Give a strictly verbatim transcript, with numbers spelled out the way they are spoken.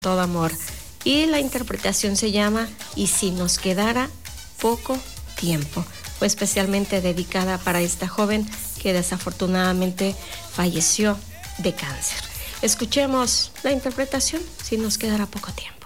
todo amor. Y la interpretación se llama Y si nos quedara poco tiempo. Fue especialmente dedicada para esta joven que desafortunadamente falleció de cáncer. Escuchemos la interpretación, Si nos quedara poco tiempo.